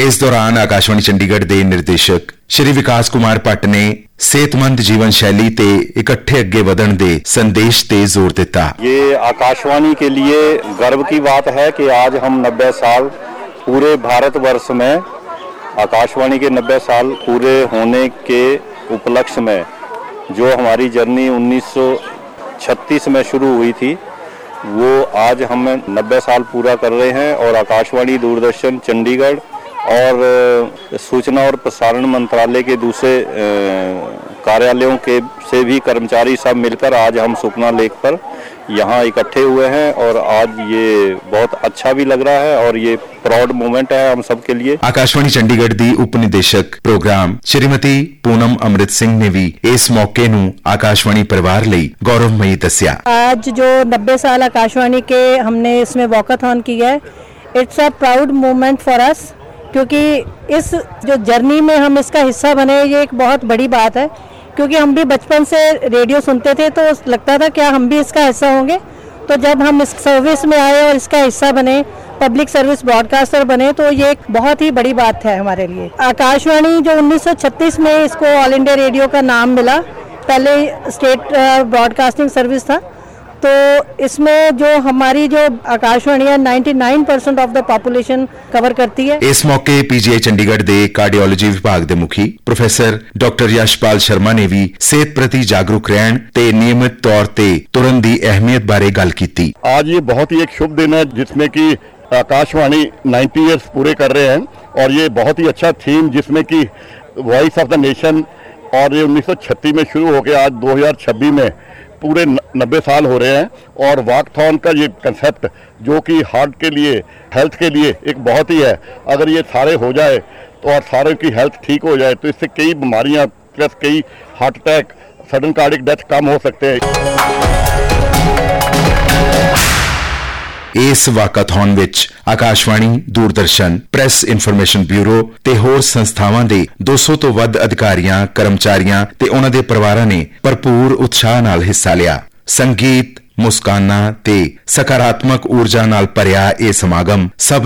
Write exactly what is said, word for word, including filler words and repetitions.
इस दौरान आकाशवाणी चंडीगढ़ के निर्देशक श्री विकास कुमार भट्ट ने सेहतमंद जीवन शैली ते इकट्ठे अगे वधण दे संदेश ते जोर दिता। ये आकाशवाणी के लिए गर्व की बात है कि आज हम नब्बे साल पूरे भारतवर्ष में आकाशवाणी के नब्बे साल पूरे होने के उपलक्ष्य में जो हमारी जर्नी उन्नीस सौ छत्तीस में शुरू हुई थी वो आज हम नब्बे साल पूरा कर रहे हैं। और आकाशवाणी, दूरदर्शन, चंडीगढ़ और सूचना और प्रसारण मंत्रालय के दूसरे कार्यालयों के से भी कर्मचारी सब मिलकर आज हम सुखना लेक पर यहाँ इकट्ठे हुए हैं और आज ये बहुत अच्छा भी लग रहा है और ये प्राउड मोमेंट है हम सब के लिए। आकाशवाणी चंडीगढ़ दी उप निदेशक प्रोग्राम श्रीमती पूनम अमृत सिंह ने भी इस मौके नूं आकाशवाणी परिवार लई गौरवमयी दस्या। आज जो नब्बे साल आकाशवाणी के हमने इसमें वॉकाथॉन किया है, it's a proud moment for us, क्योंकि इस जो जर्नी में हम इसका हिस्सा बने ये एक बहुत बड़ी बात है। क्योंकि हम भी बचपन से रेडियो सुनते थे तो लगता था क्या हम भी इसका हिस्सा होंगे। तो जब हम इस सर्विस में आए और इसका हिस्सा बने, पब्लिक सर्विस ब्रॉडकास्टर बने, तो ये एक बहुत ही बड़ी बात है हमारे लिए। आकाशवाणी जो उन्नीस सौ छत्तीस में इसको ऑल इंडिया रेडियो का नाम मिला, पहले स्टेट ब्रॉडकास्टिंग सर्विस था, तो इसमें जो हमारी जो आकाशवाणी है निन्यानवे percent of the population cover करती है। इस मौके पीजीआई चंडीगढ़ दे कार्डियोलॉजी विभाग दे मुखी प्रोफेसर डॉक्टर यशपाल शर्मा ने भी सेहत प्रति जागरूक रहण ते नियमित तौर ते तुरन दी अहमियत बारे गल कीती। आज ये बहुत ही एक शुभ दिन है जिसमें कि आकाशवाणी नब्बे इयर्स पूरे कर रहे हैं और ये बहुत ही अच्छा थीम जिसमें कि वॉइस ऑफ द नेशन और ये उन्नीस सौ छत्तीस में शुरू होकर आज दो हज़ार छब्बीस में पूरे नब्बे साल हो रहे हैं। और वॉकथॉन का ये कंसेप्ट जो कि हार्ट के लिए, हेल्थ के लिए एक बहुत ही है, अगर ये सारे हो जाए तो और सारे की हेल्थ ठीक हो जाए तो इससे कई बीमारियां प्लस कई heart attack, sudden cardiac death कम हो सकते हैं। इस वाकाथॉन विच Akashvani, Doordarshan, press information bureau ते होर संस्थावां दे दो सौ तो वध अधिकारियां, कर्मचारियां ते उन्हां दे परिवारां ने भरपूर उत्साह नाल हिस्सा लिया। संगीत, मुस्काना ते सकारात्मक ऊर्जा नाल भरिया यह समागम सब